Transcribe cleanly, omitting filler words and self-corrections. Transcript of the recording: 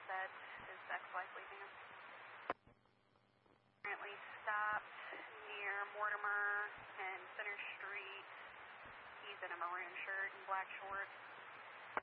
that is ex-wife leaving him. Currently stopped near Mortimer and Center Street. He's in a maroon shirt and black shorts.